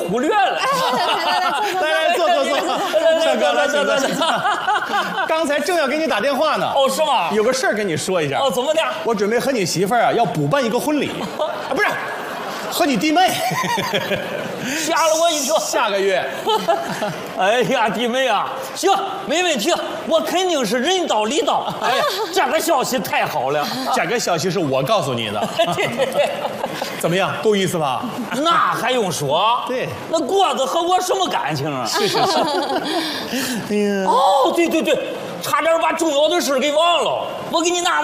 忽略了。 来坐。帅哥，来请坐。刚才正要给你打电话呢。 哦，是吗？ 有个事儿跟你说一下。 哦，怎么的？ 我准备和你媳妇儿啊要补办一个婚礼，啊，不是，和你弟妹。 吓了我一跳。 下个月。 哎呀，弟妹啊，行，没问题，我肯定是人到礼到。哎呀，这个消息太好了。 这个消息是我告诉你的。 对。 怎么样，够意思吧？ 那还用说？ 对， 那郭子和我什么感情啊？ 是。 哎呀，哦，对，差点把重要的事给忘了。我给你拿。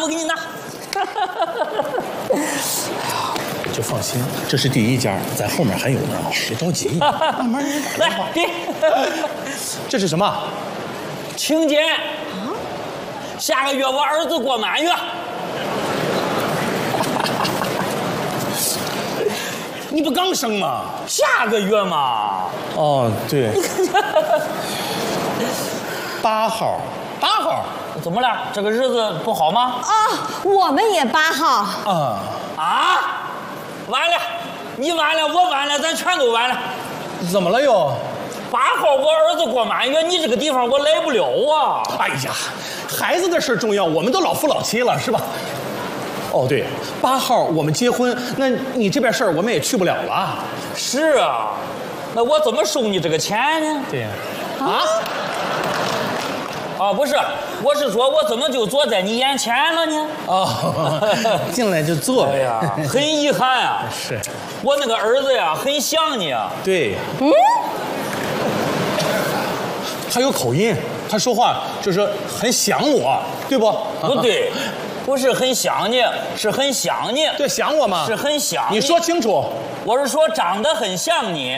就放心，这是第一家，在后面还有呢，别着急，慢慢来，给。 这是什么？ 请柬。下个月我儿子过满月。 你不刚生吗？ 下个月嘛。 哦，对。8号。 怎么了？这个日子不好吗？ 啊，我们也8号。 完了，你完了，我完了，咱全都完了。 怎么了又 ？8号我儿子过满月，你这个地方我来不了啊。 哎呀，孩子的事重要，我们都老夫老妻了，是吧？哦，对，8号我们结婚，那你这边事儿我们也去不了了。 是啊，那我怎么收你这个钱呢？ 对呀。 不是，我是说我怎么就坐在你眼前了呢？ 进来就坐。 哎呀，很遗憾啊。 是。 我那个儿子呀，很想你啊。 对。他有口音，他说话就是很想我，对不？ 不对，不是很想你，是很想你。 对，想我吗？ 是很想你。 你说清楚。 我是说长得很像你。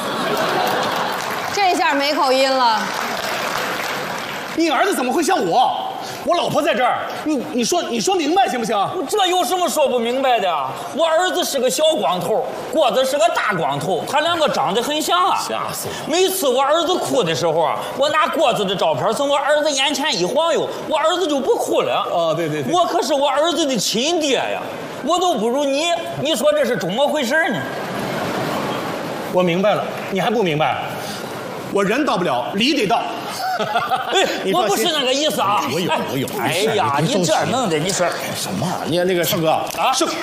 这下没口音了。 你儿子怎么会像我？我老婆在这儿，你说明白行不行？ 这有什么说不明白的？我儿子是个小光头，郭子是个大光头，他两个长得很像啊！ 吓死我！ 每次我儿子哭的时候啊，我拿郭子的照片从我儿子眼前一晃悠，我儿子就不哭了。 哦，对。 我可是我儿子的亲爹呀，我都不如你，你说这是怎么回事呢？ 我明白了，你还不明白？我人到不了，礼得到。 我不是那个意思啊！ 我有。 哎呀，你这弄的，你说什么？你那个少哥啊，是。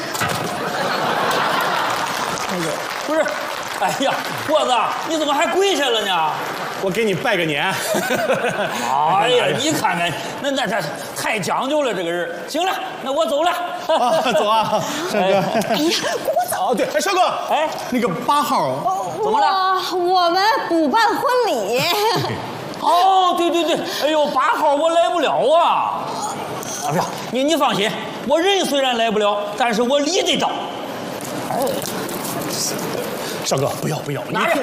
不是，哎呀，郭子，你怎么还跪下了呢？ 我给你拜个年。 哎呀，你看看，那太讲究了，这个人。行了，那我走了。 走啊，少哥。哎呀， 我走。 对，少哥。那个8号。 怎么了？ 我们补办婚礼。 对，哎呦，8号我来不了啊！不是，你放心，我人虽然来不了，但是我礼得到。 少哥，不要， 拿着。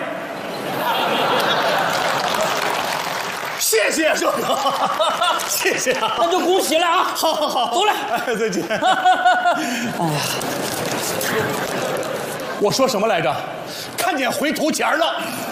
谢谢少哥，谢谢啊！ 那就恭喜了啊！ 好， 走了， 再见。哎呀，我说什么来着？看见回头钱了。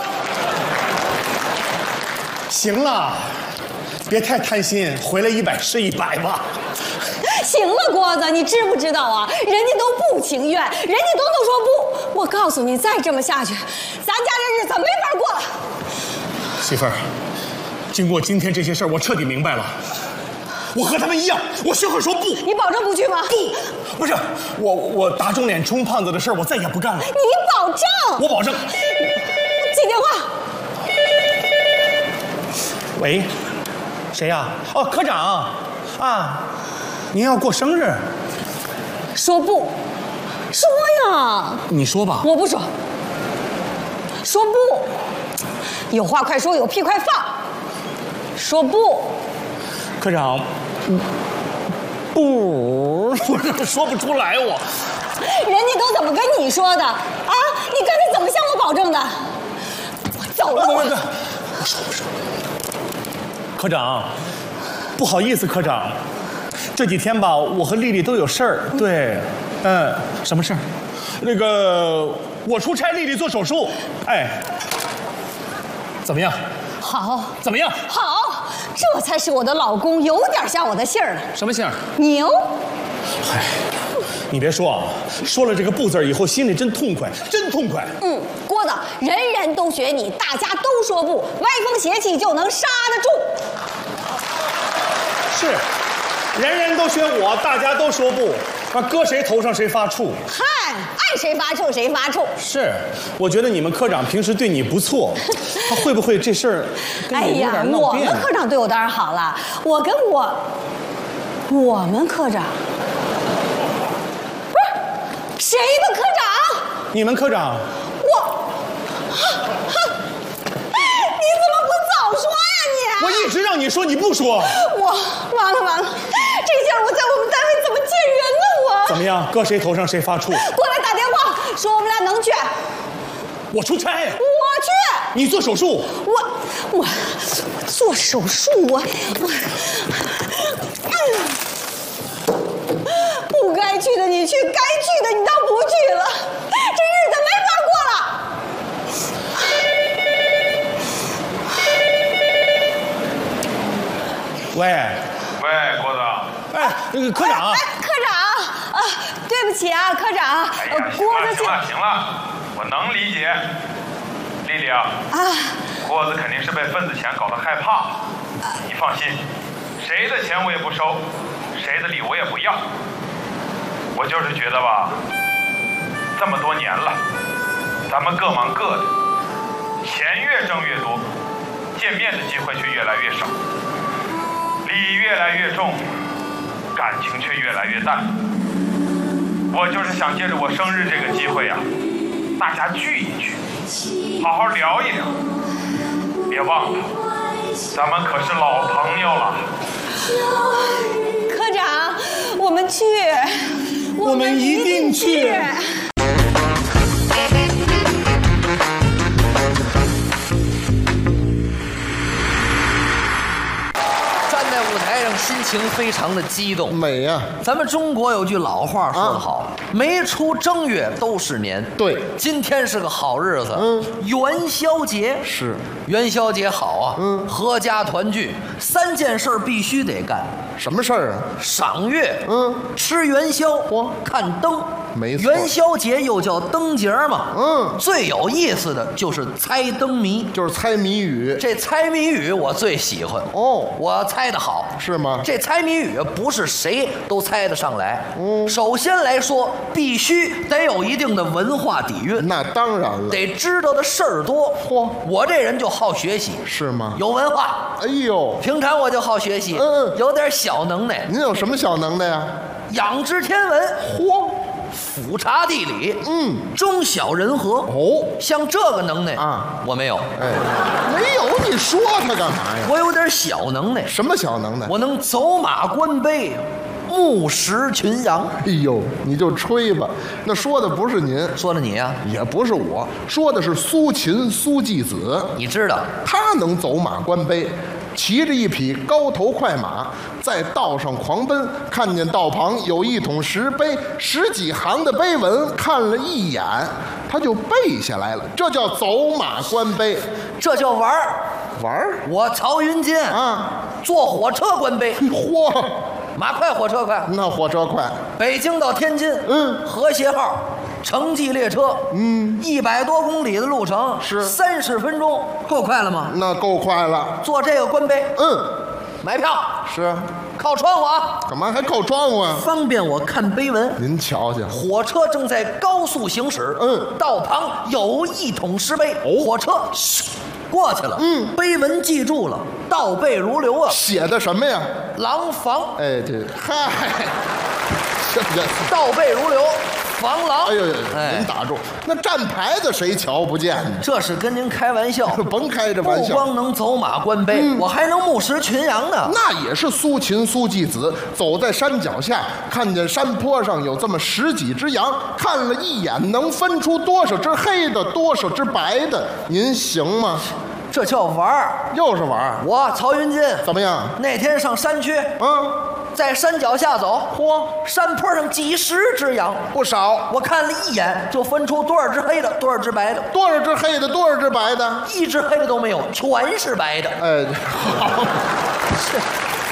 行了，别太贪心，回来100是100吧。 行了，郭子，你知不知道啊？人家都不情愿，人家都能说不。我告诉你，再这么下去，咱家这日子没法过了。 媳妇儿，经过今天这些事儿，我彻底明白了。我和他们一样，我学会说不。 你保证不去吗？ 不是，我打肿脸充胖子的事儿，我再也不干了。 你保证？ 我保证。 接电话。 喂，谁呀？哦，科长，啊，您要过生日？ 说不，说呀。 你说吧。 我不说。说不，有话快说，有屁快放。说不。 科长，不说不出来我。 人家都怎么跟你说的啊？你刚才怎么向我保证的？我走了。 不，我说。科长，不好意思，科长，这几天吧，我和丽丽都有事儿。对，什么事儿？那个，我出差，丽丽做手术。哎，怎么样？ 好。 怎么样？ 好，这才是我的老公，有点像我的姓儿了。 什么姓儿？ 牛。 嗨， 你别说啊，说了这个不字以后，心里真痛快，真痛快。 郭子，人人都学你，大家都说不，歪风邪气就能刹得住。 是，人人都学我，大家都说不，那搁谁头上谁发怵。 嗨，爱谁发怵谁发怵。 是，我觉得你们科长平时对你不错，他会不会这事儿跟你有点闹我别扭？ 们科长对我当然好了，我们科长不是谁的科长？ 你们科长？ 你怎么不早说呀你？ 我一直让你说，你不说。 完了，这下我在我们单位怎么见人呢？我怎么样？搁谁头上谁发怵？ 过来打电话说我们俩能去， 我出差。 我去。 你做手术。 我做手术，不该去的你去，该去的你倒不去了，这日子没法过了。 喂， 郭子。 哎，那个科长。 科长对不起啊，科长。 哎呀，行了，我能理解。丽丽啊，郭子肯定是被份子钱搞得害怕。你放心，谁的钱我也不收，谁的礼我也不要。我就是觉得吧，这么多年了，咱们各忙各的，钱越挣越多，见面的机会却越来越少，礼越来越重，感情却越来越淡。我就是想借着我生日这个机会啊，大家聚一聚，好好聊一聊。别忘了，咱们可是老朋友了。 科长，我们去， 我们一定去。 心情非常的激动， 美呀！ 咱们中国有句老话说得好，没出正月都是年。 对， 今天是个好日子，元宵节是元宵节好啊，阖家团聚，3件事必须得干。 什么事儿啊？ 赏月，吃元宵，看灯。 没错， 元宵节又叫灯节嘛。最有意思的就是猜灯谜， 就是猜谜语。 这猜谜语我最喜欢哦， 我猜得好。 是吗？ 这猜谜语不是谁都猜得上来。首先来说，必须得有一定的文化底蕴。 那当然了， 得知道的事儿多。我这人就好学习。 是吗？ 有文化。 哎呦， 平常我就好学习。有点小能耐。 您有什么小能耐呀？ 仰知天文。俯察地理，中晓人和。像这个能耐啊，我没有。 没有，你说他干嘛呀？ 我有点小能耐。 什么小能耐？ 我能走马观碑，目识群羊。 哎呦，你就吹吧，那说的不是您， 说的你呀， 也不是我，说的是苏秦苏季子。 你知道， 他能走马观碑。骑着一匹高头快马，在道上狂奔，看见道旁有一桶石碑，10几行的碑文，看了一眼，他就背下来了。这叫走马观碑， 这叫玩儿。 玩儿？ 我曹云金坐火车观碑。 嚯， 马快火车快？ 那火车快。 北京到天津，和谐号。城际列车，100多公里的路程是 30分钟，够快了吗？ 那够快了。 坐这个观碑，买票是靠窗户啊。 干嘛还靠窗户啊？ 方便我看碑文。 您瞧瞧， 火车正在高速行驶，道旁有一桶石碑，火车过去了，碑文记住了，倒背如流啊。 写的什么呀？ 廊坊。 哎，这嗨，这倒背如流。防狼。 哎呦，您打住！那站牌子谁瞧不见呢？ 这是跟您开玩笑， 甭开这玩笑。 不光能走马观碑，我还能目识群羊呢。 那也是苏秦苏季子走在山脚下，看见山坡上有这么10几只羊，看了一眼，能分出多少只黑的，多少只白的。您行吗？ 这叫玩儿， 又是玩儿。 我曹云金怎么样？ 那天上山区，在山脚下走，山坡上几10只羊， 不少。 我看了一眼，就分出多少只黑的，多少只白的。 多少只黑的，多少只白的？ 一只黑的都没有，全是白的。 哎，好，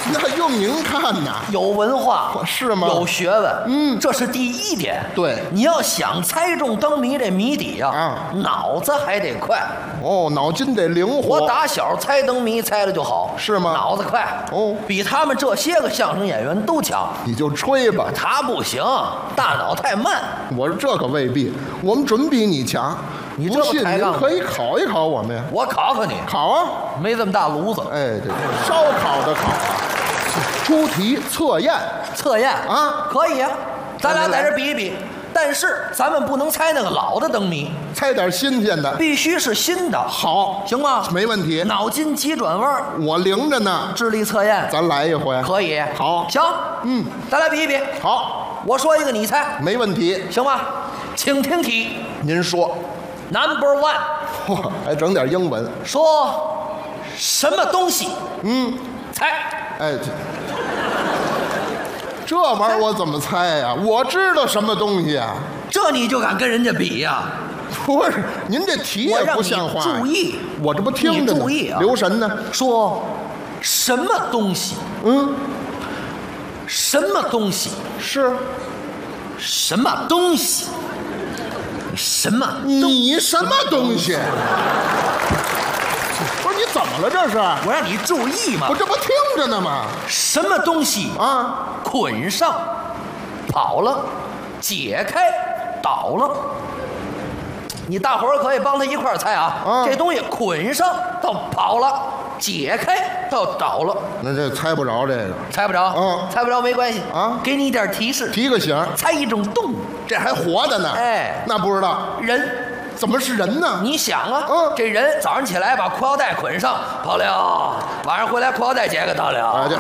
那用您看呐。 有文化是吗？ 有学问，这是第一点。 对， 你要想猜中灯谜这谜底啊， 脑子还得快。 哦，脑筋得灵活。 我打小猜灯谜猜的就好， 是吗？ 脑子快， 哦， 比他们这些个相声演员都强。 你就吹吧， 他不行，大脑太慢。 我说这可未必，我们准比你强。 你这不信您么抬杠可以考一考我们呀。 我考考你， 考啊， 没这么大炉子。 哎，对，烧烤的烤啊，出题测验。 测验啊可以啊，咱俩在这比一比。但是咱们不能猜那个老的灯谜， 猜点新鲜的， 必须是新的。 好， 行吗？ 没问题。 脑筋急转弯， 我灵着呢， 智力测验， 咱来一回。 可以。 好， 行，咱俩比一比。 好， 我说一个，你猜， 没问题。 行吧？请听题。 您说， Number one， 嚯，还整点英文。 说什么东西？猜。 哎，这玩意儿我怎么猜呀？我知道什么东西啊？ 这你就敢跟人家比呀？ 不是，您这题也不像话。 我让你注意， 我这不听着呢， 你注意啊， 留神呢。 说什么东西？什么东西？ 是什么东西？什么？ 你什么东西？不是你怎么了？这是？ 我让你注意嘛。 我这不听着呢吗？ 什么东西啊？ 捆上，跑了，解开，倒了。你大伙儿可以帮他一块儿猜啊。这东西捆上到跑了，解开到倒了。 那这猜不着这个， 猜不着。猜不着没关系啊。 给你一点提示， 提个醒， 猜一种动物， 这还活的呢。 哎， 那不知道人。 怎么是人呢？ 你想啊，这人早上起来把裤腰带捆上跑了，晚上回来裤腰带解开倒了。 啊，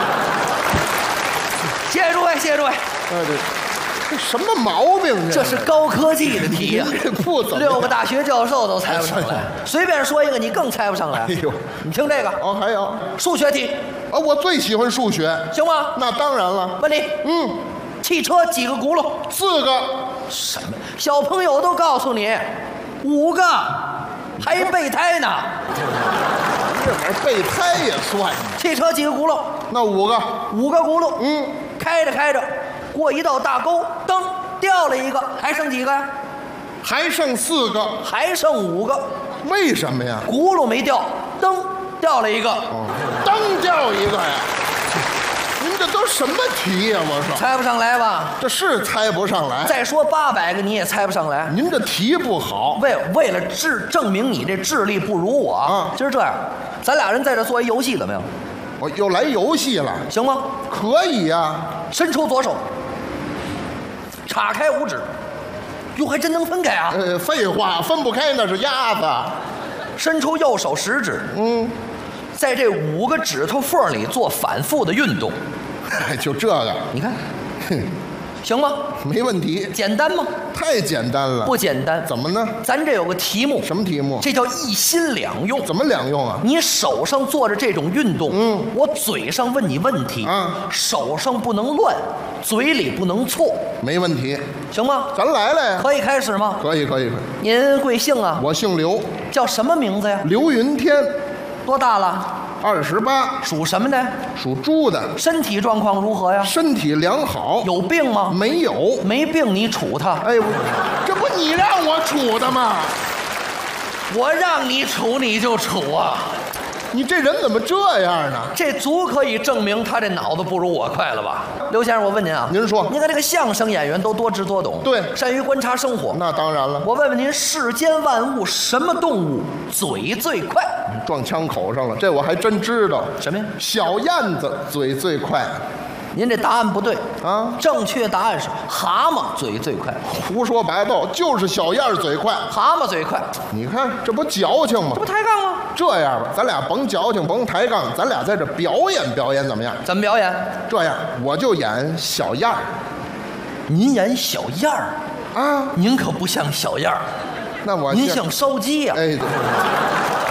谢谢诸位，谢谢诸位。 这什么毛病？ 这是高科技的题呀， 这不怎么 6个大学教授都猜不上来，随便说一个你更猜不上来。 哎呦， 你听这个哦，还有数学题啊，我最喜欢数学， 行吗？ 那当然了。 问你，汽车几个轱辘 ？4个。 什么？小朋友都告诉你，5个，还备胎呢。 这玩意儿备胎也算。 汽车几个轱辘？ 那5个 ，5个轱辘。开着开着，过一道大沟，噔，掉了一个，还剩几个呀？ 还剩4个， 还剩5个。 为什么呀？ 轱辘没掉，噔，掉了一个。 噔掉一个呀！您这都什么题呀？我说猜不上来吧？ 这是猜不上来。 再说800个你也猜不上来。 您这题不好。 为了证明你这智力不如我啊，今儿这样，咱俩人在这做一游戏怎么样？ 我又来游戏了， 行吗？ 可以呀。 伸出左手，叉开5指，哟，还真能分开啊！ 废话，分不开那是鸭子。 伸出右手10指，在这5个指头缝里做反复的运动。 就这个， 你看，行吗？ 没问题。 简单吗？ 太简单了。 不简单。 怎么呢？ 咱这有个题目。 什么题目？ 这叫一心两用。 怎么两用啊？ 你手上做着这种运动，我嘴上问你问题，手上不能乱，嘴里不能错。 没问题。 行吗？ 咱来了呀。 可以开始吗？ 可以。 您贵姓啊？ 我姓刘。 叫什么名字呀？ 刘云天。 多大了 ？28。 属什么的？ 属猪的。 身体状况如何呀？ 身体良好。 有病吗？ 没有。 没病你处他？ 哎，这不你让我处的吗？ 我让你处你就处啊！ 你这人怎么这样呢？ 这足可以证明他这脑子不如我快了吧？刘先生，我问您啊， 您说， 您看这个相声演员都多知多懂， 对， 善于观察生活。 那当然了。 我问问您，世间万物什么动物嘴最快？ 撞枪口上了，这我还真知道。 什么呀？ 小燕子嘴最快。 您这答案不对啊！ 正确答案是蛤蟆嘴最快。 胡说八道，就是小燕嘴快， 蛤蟆嘴快。 你看这不矫情吗？ 这不抬杠吗？ 这样吧，咱俩甭矫情，甭抬杠，咱俩在这表演表演，怎么样？ 怎么表演？ 这样，我就演小燕儿。 您演小燕儿啊？ 您可不像小燕儿， 那我您像烧鸡呀！ 哎，对。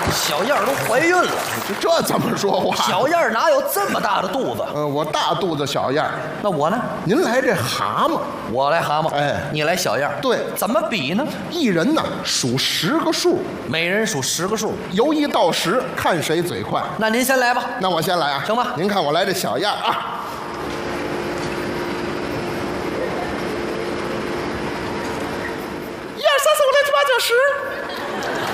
小燕儿都怀孕了。 这怎么说话？ 小燕儿哪有这么大的肚子？ 我大肚子小燕儿。 那我呢？ 您来这蛤蟆， 我来蛤蟆， 哎你来小燕儿。 对怎么比呢？ 一人呢数10个数， 每人数10个数。 由1到10，看谁嘴快。 那您先来吧。 那我先来啊， 行吧您看我来这小燕儿啊。1、2、3、4、5、6、7、8、9、10。